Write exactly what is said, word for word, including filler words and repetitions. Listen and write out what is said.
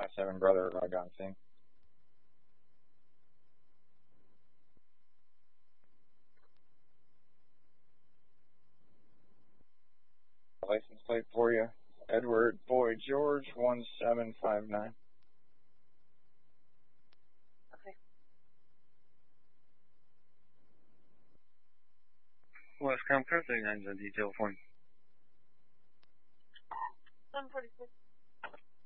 five seven, brother Rajan Singh. License plate for you. Edward Boy George one seven five nine. Okay. Westcom Cruising, nine zero detail for you. seven forty-six.